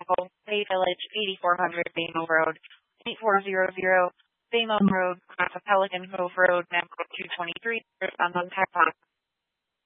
vehicle, Bay Village, 8400 Baymo Road, 8400 Baymo Road, off of Pelican Cove Road, Memco 223, on the